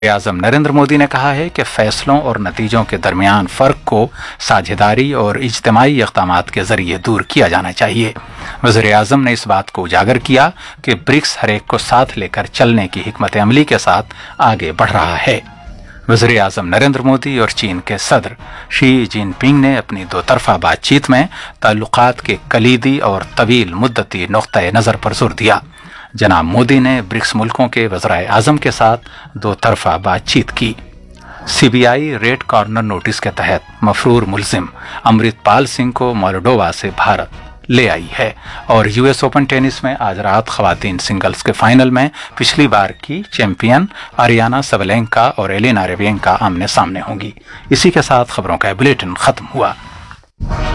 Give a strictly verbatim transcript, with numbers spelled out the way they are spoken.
आज़म नरेंद्र मोदी ने कहा है कि फैसलों और नतीजों के दरमियान फ़र्क को साझेदारी और इज्तिमाई इक़दामात के जरिए दूर किया जाना चाहिए। वज़ीर आज़म ने इस बात को उजागर किया कि ब्रिक्स हरेक को साथ लेकर चलने की हिकमत अमली के साथ आगे बढ़ रहा है। वज़ीर आज़म नरेंद्र मोदी और चीन के सदर शी जिनपिंग ने अपनी दो तरफा बातचीत में ताल्लुकात के कलीदी और तवील मुद्दती नुक्ता नज़र पर जोर दिया। जनाब मोदी ने ब्रिक्स मुल्कों के वज़राए आज़म के साथ दो तरफा बातचीत की। सीबीआई रेड कॉर्नर नोटिस के तहत मफरूर मुलजिम अमृतपाल सिंह को मोल्डोवा से भारत ले आई है और यूएस ओपन टेनिस में आज रात खवातीन सिंगल्स के फाइनल में पिछली बार की चैंपियन आरियाना सबलेंका और एलिना रेवेंका आमने सामने होंगी। इसी के साथ खबरों का बुलेटिन खत्म हुआ।